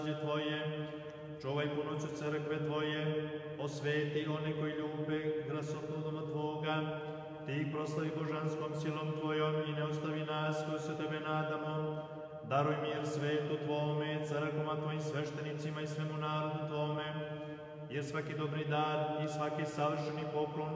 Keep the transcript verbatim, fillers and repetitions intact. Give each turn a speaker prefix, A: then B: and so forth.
A: Tvoje, čuvaj punoću crkve Tvoje, osveti one koji ljube glasotu doma Tvoga, Ti ih proslavi božanskom silom Tvojom i ne ostavi nas koji se Tebe nadamo. Daruj mir svetu Tvome, crkvama Tvojim sveštenicima i svemu narodu Tvome, jer svaki dobri dar i svaki savršeni poklon